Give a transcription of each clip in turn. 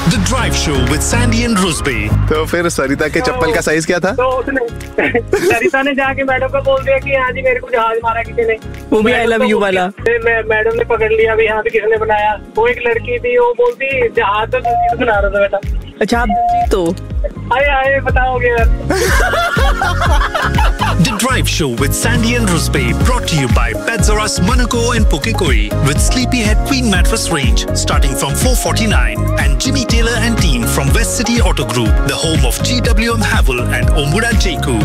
The Drive Show with Sandy and Rusby. तो फिर सरिता के चप्पल का साइज क्या था? तो उसने सरिता ने जाके मैडम को बोल दिया कि हाँ जी मेरे को जहाज मारा किसी ने, वो भी आई लव यू वाला। मैडम ने पकड़ लिया भी यहाँ पे किसने बनाया। वो एक लड़की थी, वो बोलती जहाज तो दिलजीत बना रहा था बेटा। अच्छा आप दिलजीत तो आए बताओगे यार। The Drive Show with Sandy and Rusby, brought to you by Pets R Us Monaco and Pukekoi, with Sleepyhead Queen Mattress Range starting from $449, and Jimmy Taylor and team from West City Auto Group, the home of GWM Havel and Omura Jeku.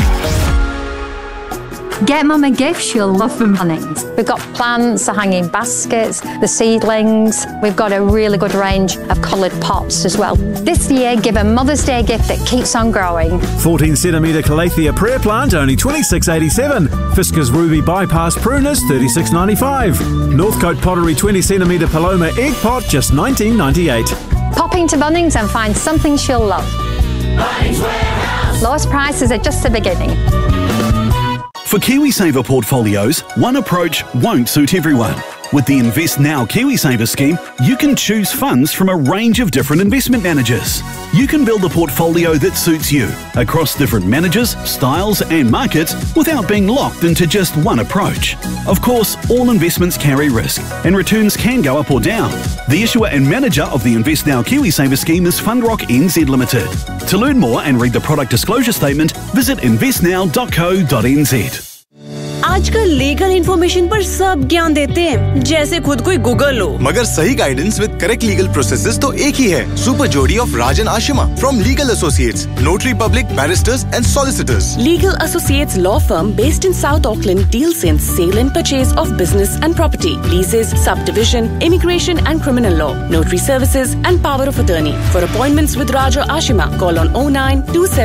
Get Mum a gift she'll love from Bunnings. We've got plants, the hanging baskets, the seedlings. We've got a really good range of coloured pots as well. This year, give a Mother's Day gift that keeps on growing. 14cm Calathea prayer plant, only $26.87. Fisker's Ruby Bypass pruners, $36.95. Northcote Pottery 20cm Paloma egg pot, just $19.98. Pop into Bunnings and find something she'll love. Bunnings Warehouse. Lowest prices are just the beginning. For KiwiSaver portfolios, one approach won't suit everyone. With the Invest Now KiwiSaver scheme, you can choose funds from a range of different investment managers. You can build a portfolio that suits you across different managers, styles and markets without being locked into just one approach. Of course, all investments carry risk and returns can go up or down. The issuer and manager of the Invest Now KiwiSaver scheme is Fundrock NZ Limited. To learn more and read the product disclosure statement, visit investnow.co.nz. आजकल legal information पर सब ज्ञान देते हैं, जैसे खुद कोई Google हो। मगर सही guidance with correct legal processes तो एक ही है। सुपर जोड़ी of Rajan Ashima from legal associates, notary public, barrister's and solicitors. Legal Associates law firm based in South Auckland deals in sale and purchase of business and property, leases, subdivision, immigration and criminal law, notary services and power of attorney. For appointments with Raja Ashima, call on 09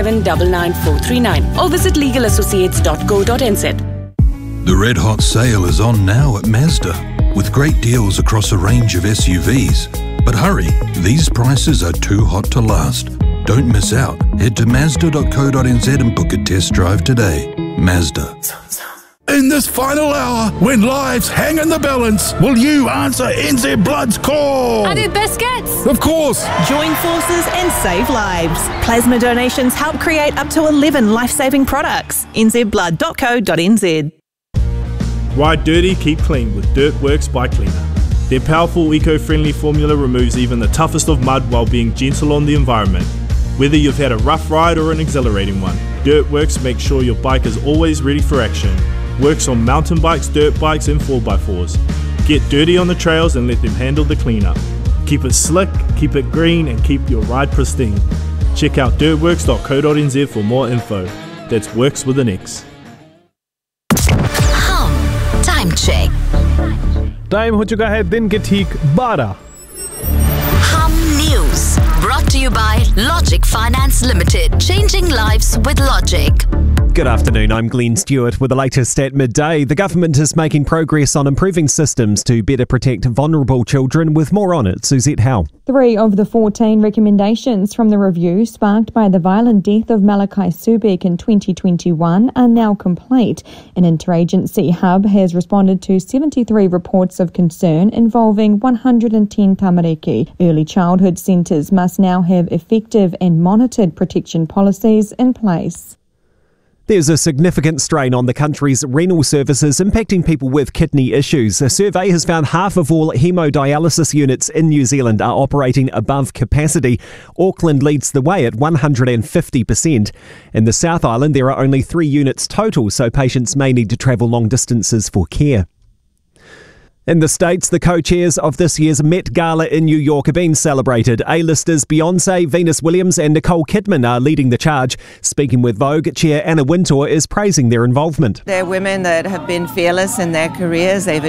2799 or visit legalassociates.co.nz. The Red Hot Sale is on now at Mazda, with great deals across a range of SUVs. But hurry, these prices are too hot to last. Don't miss out. Head to Mazda.co.nz and book a test drive today. Mazda. In this final hour, when lives hang in the balance, will you answer NZ Blood's call? I do biscuits. Of course. Join forces and save lives. Plasma donations help create up to 11 life-saving products. nzblood.co.nz. Ride dirty, keep clean with Dirtworks Bike Cleaner. Their powerful eco-friendly formula removes even the toughest of mud while being gentle on the environment. Whether you've had a rough ride or an exhilarating one, Dirtworks makes sure your bike is always ready for action. Works on mountain bikes, dirt bikes and 4x4s. Get dirty on the trails and let them handle the cleanup. Keep it slick, keep it green and keep your ride pristine. Check out dirtworks.co.nz for more info. That's Works with an X. Time check. Time हो चुका है दिन के ठीक 12। Hum News brought to you by Logic Finance Limited. Changing lives with Logic. Good afternoon, I'm Glenn Stewart with the latest at midday. The government is making progress on improving systems to better protect vulnerable children. With more on it, Suzette Howe. 3 of the 14 recommendations from the review sparked by the violent death of Malachi Subek in 2021 are now complete. An interagency hub has responded to 73 reports of concern involving 110 tamariki. Early childhood centres must now have effective and monitored protection policies in place. There's a significant strain on the country's renal services impacting people with kidney issues. A survey has found half of all hemodialysis units in New Zealand are operating above capacity. Auckland leads the way at 150%. In the South Island, there are only 3 units total, so patients may need to travel long distances for care. In the States, the co-chairs of this year's Met Gala in New York are being celebrated. A-listers Beyoncé, Venus Williams and Nicole Kidman are leading the charge. Speaking with Vogue, Chair Anna Wintour is praising their involvement. They're women that have been fearless in their careers. They've